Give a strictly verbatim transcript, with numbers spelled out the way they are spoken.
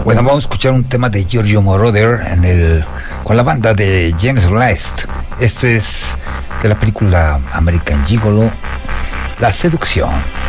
Bueno, vamos a escuchar un tema de Giorgio Moroder en el, con la banda de James Last. Este es de la película American Gigolo, La Seducción.